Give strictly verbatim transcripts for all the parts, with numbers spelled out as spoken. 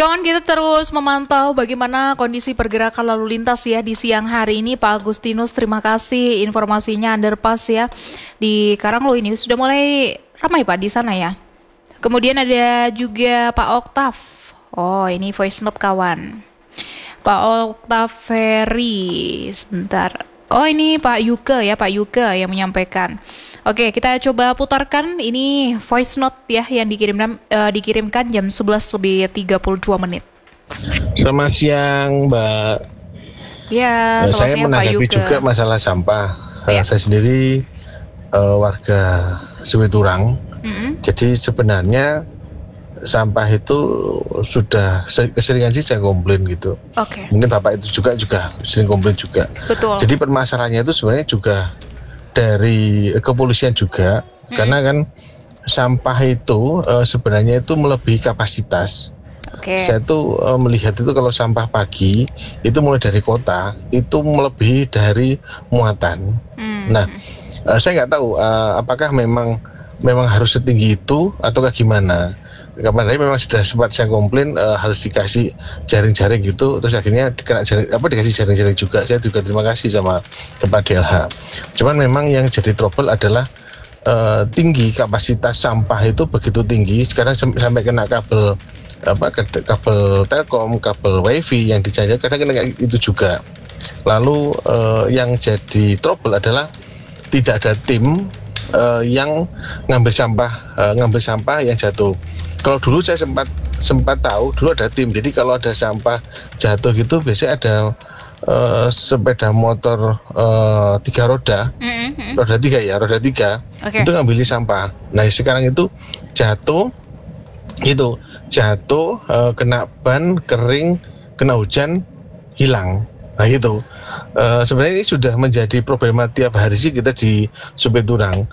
Kawan, kita terus memantau bagaimana kondisi pergerakan lalu lintas ya di siang hari ini. Pak Agustinus, terima kasih informasinya. Underpass ya di Karanglo ini sudah mulai ramai Pak di sana ya. Kemudian ada juga Pak Oktav. Oh, ini voice note kawan. Pak Oktav Ferry, sebentar. Oh, ini Pak Yuke ya, Pak Yuke yang menyampaikan. Oke, kita coba putarkan ini voice note ya yang dikirimkan uh, dikirimkan jam sebelas lebih tiga puluh dua menit. Selamat siang, Mbak. Ya, uh, saya siang, menanggapi juga masalah sampah. Ya. Uh, saya sendiri uh, warga Seweturang. Mm-hmm. Jadi sebenarnya sampah itu sudah keseringan sih saya komplain gitu. Oke. Okay. Mungkin Bapak itu juga juga sering komplain juga. Betul. Jadi permasalahannya itu sebenarnya juga dari kepolisian juga, hmm. karena kan sampah itu uh, sebenarnya itu melebihi kapasitas. Okay. Saya tuh uh, melihat itu kalau sampah pagi itu mulai dari kota itu melebihi dari muatan. Hmm. Nah, uh, saya nggak tahu uh, apakah memang memang harus setinggi itu ataukah gimana. Kapan hari memang sudah sempat saya komplain uh, harus dikasih jaring-jaring gitu, terus akhirnya dikena jaring, apa dikasih jaring-jaring juga. Saya juga terima kasih sama Bapak D L H. Cuman memang yang jadi trouble adalah uh, tinggi kapasitas sampah itu begitu tinggi. Sekarang sem- sampai kena kabel apa kabel Telkom, kabel WiFi yang dijanjikan kadang kena itu juga. Lalu uh, yang jadi trouble adalah tidak ada tim uh, yang ngambil sampah, uh, ngambil sampah yang jatuh. Kalau dulu saya sempat sempat tahu dulu ada tim. Jadi kalau ada sampah jatuh gitu biasanya ada uh, sepeda motor uh, tiga roda, mm-hmm. roda tiga ya, roda tiga okay. Itu ngambilin sampah. Nah sekarang itu jatuh, itu jatuh uh, kena ban, kering, kena hujan, hilang. Nah itu uh, sebenarnya ini sudah menjadi problema tiap hari sih kita di Seweturang.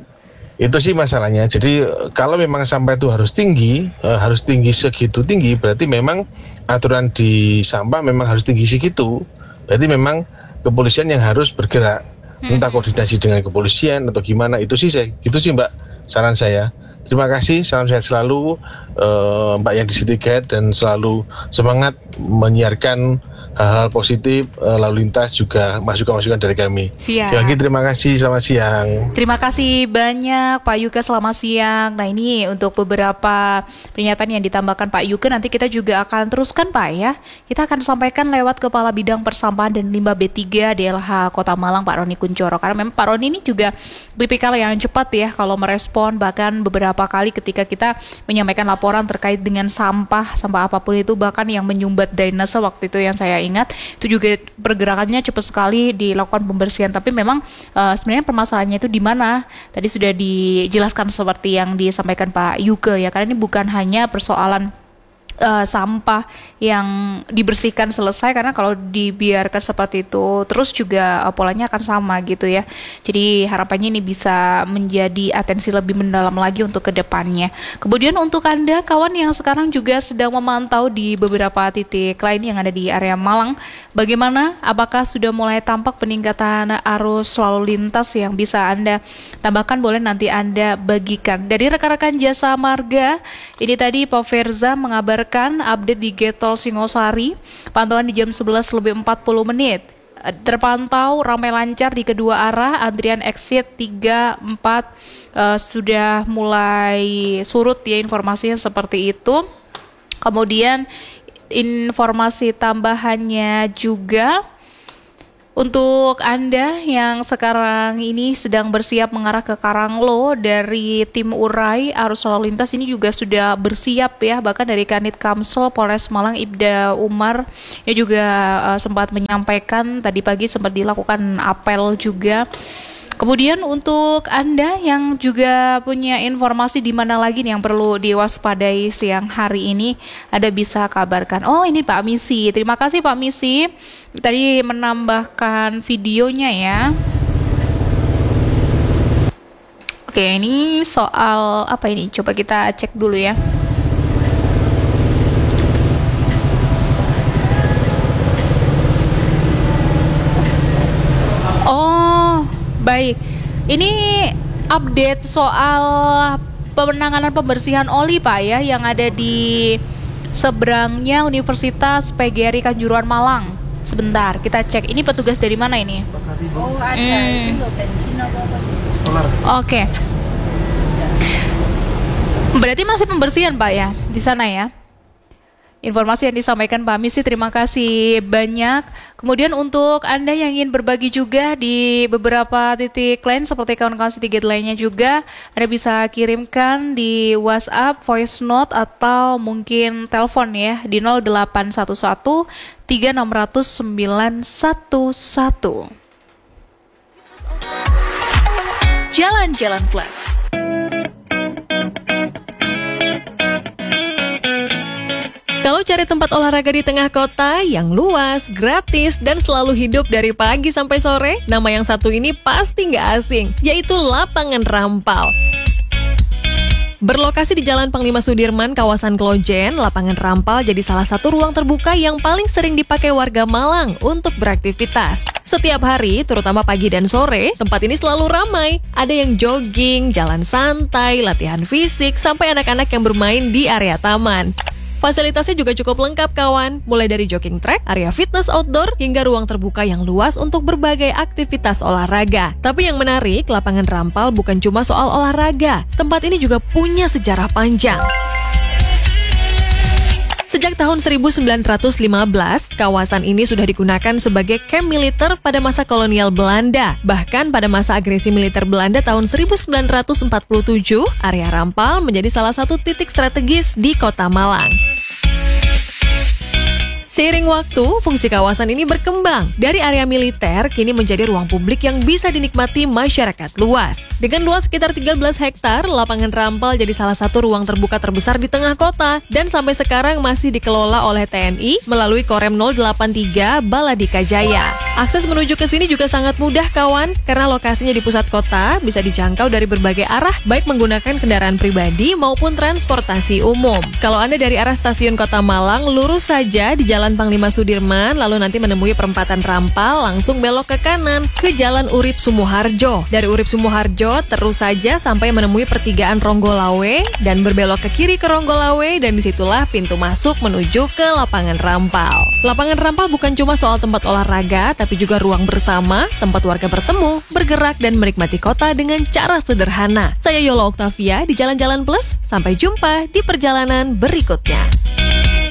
Itu sih masalahnya. Jadi kalau memang sampah itu harus tinggi, uh, harus tinggi segitu tinggi, berarti memang aturan di sampah memang harus tinggi segitu. Berarti memang kepolisian yang harus bergerak, hmm. entah koordinasi dengan kepolisian atau gimana. Itu sih saya, itu sih Mbak saran saya. Terima kasih, salam sehat selalu uh, Mbak yang di City Guide dan selalu semangat menyiarkan hal-hal positif uh, lalu lintas juga masukan-masukan dari kami. Siap. Sekali lagi terima kasih, selamat siang. Terima kasih banyak Pak Yuke, selamat siang. Nah ini untuk beberapa pernyataan yang ditambahkan Pak Yuke, nanti kita juga akan teruskan Pak ya. Kita akan sampaikan lewat Kepala Bidang Persampahan dan Limbah B tiga D L H Kota Malang Pak Roni Kuncoro. Karena memang Pak Roni ini juga tipikal yang cepat ya kalau merespon, bahkan beberapa kali ketika kita menyampaikan laporan terkait dengan sampah, sampah apapun itu bahkan yang menyumbat drainase waktu itu yang saya ingat, itu juga pergerakannya cepat sekali dilakukan pembersihan. Tapi memang uh, sebenarnya permasalahannya itu di mana? Tadi sudah dijelaskan seperti yang disampaikan Pak Yuke ya, karena ini bukan hanya persoalan Uh, sampah yang dibersihkan selesai, karena kalau dibiarkan seperti itu terus juga uh, polanya akan sama gitu ya. Jadi harapannya ini bisa menjadi atensi lebih mendalam lagi untuk kedepannya. Kemudian untuk Anda kawan yang sekarang juga sedang memantau di beberapa titik lain yang ada di area Malang, bagaimana? Apakah sudah mulai tampak peningkatan arus lalu lintas yang bisa Anda tambahkan? Boleh nanti Anda bagikan. Dari rekan-rekan Jasa Marga, ini tadi Pak Firza mengabarkan update di Getol Singosari, pantauan di jam sebelas lebih empat puluh menit. Terpantau ramai lancar di kedua arah, antrian exit tiga, empat uh, sudah mulai surut ya, informasinya seperti itu. Kemudian informasi tambahannya juga untuk Anda yang sekarang ini sedang bersiap mengarah ke Karanglo dari tim Urai arus lalu lintas ini juga sudah bersiap ya, bahkan dari Kanit Kamsel Polres Malang Ibda Umar ini juga uh, sempat menyampaikan tadi pagi sempat dilakukan apel juga. Kemudian untuk Anda yang juga punya informasi di mana lagi nih yang perlu diwaspadai siang hari ini, Anda bisa kabarkan. Oh ini Pak Misi, terima kasih Pak Misi. Tadi menambahkan videonya ya. Oke, ini soal apa ini? Coba kita cek dulu ya. Oh, baik. Ini update soal penanganan pembersihan oli Pak ya yang ada di seberangnya Universitas P G R I Kanjuruhan Malang. Sebentar, kita cek. Ini petugas dari mana ini? Oh ada, Hmm. itu loh bensin apa apa gitu. Oke. Berarti masih pembersihan Pak ya di sana ya? Informasi yang disampaikan Pak Misi, terima kasih banyak. Kemudian untuk Anda yang ingin berbagi juga di beberapa titik lain seperti kawan-kawan Citygate lainnya juga, Anda bisa kirimkan di WhatsApp, voice note atau mungkin telepon ya di nol delapan satu satu tiga enam nol nol sembilan satu satu. Jalan-Jalan Plus. Kalau cari tempat olahraga di tengah kota yang luas, gratis, dan selalu hidup dari pagi sampai sore, nama yang satu ini pasti nggak asing, yaitu Lapangan Rampal. Berlokasi di Jalan Panglima Sudirman, kawasan Klojen, Lapangan Rampal jadi salah satu ruang terbuka yang paling sering dipakai warga Malang untuk beraktivitas. Setiap hari, terutama pagi dan sore, tempat ini selalu ramai. Ada yang jogging, jalan santai, latihan fisik, sampai anak-anak yang bermain di area taman. Fasilitasnya juga cukup lengkap kawan, mulai dari jogging track, area fitness outdoor, hingga ruang terbuka yang luas untuk berbagai aktivitas olahraga. Tapi yang menarik, Lapangan Rampal bukan cuma soal olahraga, tempat ini juga punya sejarah panjang. Sejak tahun seribu sembilan ratus lima belas, kawasan ini sudah digunakan sebagai kamp militer pada masa kolonial Belanda. Bahkan pada masa agresi militer Belanda tahun seribu sembilan ratus empat puluh tujuh, area Rampal menjadi salah satu titik strategis di kota Malang. Seiring waktu, fungsi kawasan ini berkembang. Dari area militer, kini menjadi ruang publik yang bisa dinikmati masyarakat luas. Dengan luas sekitar tiga belas hektar, Lapangan Rampal jadi salah satu ruang terbuka terbesar di tengah kota dan sampai sekarang masih dikelola oleh T N I melalui Korem nol delapan tiga Baladika Jaya. Akses menuju ke sini juga sangat mudah kawan, karena lokasinya di pusat kota bisa dijangkau dari berbagai arah, baik menggunakan kendaraan pribadi maupun transportasi umum. Kalau Anda dari arah stasiun Kota Malang, lurus saja di Jalan Panglima Sudirman, lalu nanti menemui perempatan Rampal, langsung belok ke kanan ke Jalan Urip Sumoharjo. Dari Urip Sumoharjo terus saja sampai menemui pertigaan Ronggolawe dan berbelok ke kiri ke Ronggolawe, dan disitulah pintu masuk menuju ke Lapangan Rampal. Lapangan Rampal bukan cuma soal tempat olahraga, tapi juga ruang bersama, tempat warga bertemu, bergerak dan menikmati kota dengan cara sederhana. Saya Yola Octavia di Jalan-Jalan Plus, sampai jumpa di perjalanan berikutnya.